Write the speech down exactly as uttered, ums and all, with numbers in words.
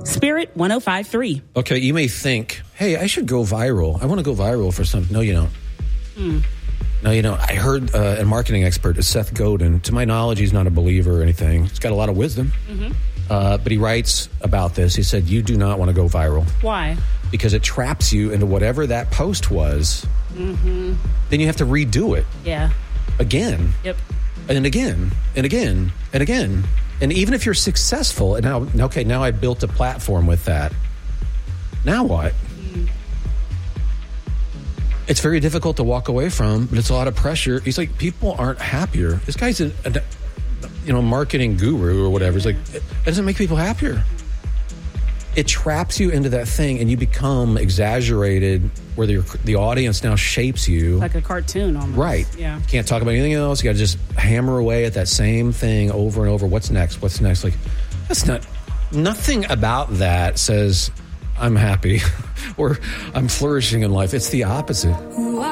Spirit one oh five point three. Okay, you may think, hey, I should go viral. I want to go viral for something. No, you don't. Mm. No, you know, I heard uh, a marketing expert, Seth Godin. To my knowledge, he's not a believer or anything. He's got a lot of wisdom. Mm-hmm. Uh, but he writes about this. He said, you do not want to go viral. Why? Because it traps you into whatever that post was. Mm-hmm. Then you have to redo it. Yeah. Again. Yep. And again. And again. And again. And even if you're successful, and now, okay, now I built a platform with that. Now what? Mm. It's very difficult to walk away from, but it's a lot of pressure. He's like, people aren't happier. This guy's a, a you know, marketing guru or whatever. It's like, it doesn't make people happier. It traps you into that thing, and you become exaggerated, where the, the audience now shapes you. Like a cartoon almost. Right. Yeah. Can't talk about anything else. You got to just hammer away at that same thing over and over. What's next? What's next? Like, that's not, nothing about that says I'm happy or I'm flourishing in life. It's the opposite.